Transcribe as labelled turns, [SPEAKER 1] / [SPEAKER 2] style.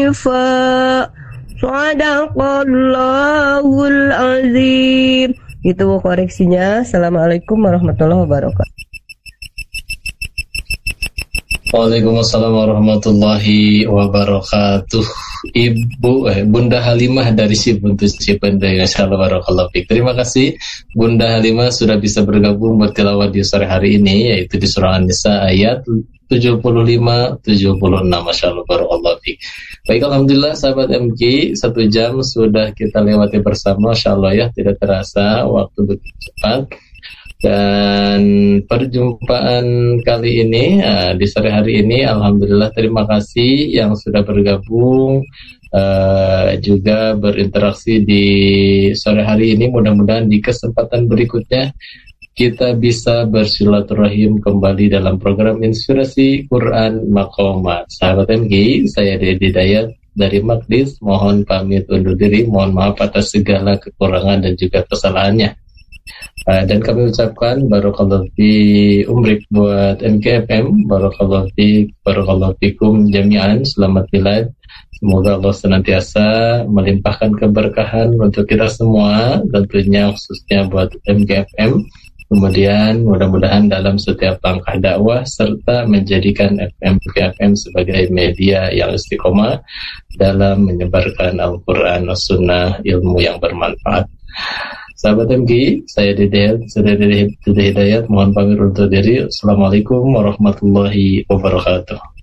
[SPEAKER 1] hanifa. Shadaqallahul azim. Itu koreksinya. Assalamualaikum warahmatullahi wabarakatuh.
[SPEAKER 2] Waalaikumsalam warahmatullahi wabarakatuh. Bunda Halimah dari Sibuntus Cipendei. Masyaallah, barakallahu fiik. Terima kasih Bunda Halimah sudah bisa bergabung bertilawah di sore hari ini, yaitu di surah An-Nisa ayat 75-76. Masyaallah, barakallahu fiik. Baik, alhamdulillah sahabat MG, 1 jam sudah kita lewati bersama. Masyaallah ya, tidak terasa waktu begitu cepat. Dan perjumpaan kali ini di sore hari ini, alhamdulillah terima kasih yang sudah bergabung, juga berinteraksi di sore hari ini. Mudah-mudahan di kesempatan berikutnya kita bisa bersilaturahim kembali dalam program Inspirasi Quran Maqamat. Sahabat MG, saya Dedi Dayat dari Magdis, mohon pamit undur diri, mohon maaf atas segala kekurangan dan juga kesalahannya. Dan kami ucapkan barakallahu fi umrik buat MKFM, barakallahu fikum jami'an, selamat milad. Semoga Allah senantiasa melimpahkan keberkahan untuk kita semua, tentunya khususnya buat MKFM. Kemudian mudah-mudahan dalam setiap langkah dakwah serta menjadikan MKFM sebagai media yang istiqomah dalam menyebarkan Al-Quran, Sunnah, ilmu yang bermanfaat. Sahabat MG, saya Dede Hidayat, mohon pamit undur diri. Assalamualaikum warahmatullahi wabarakatuh.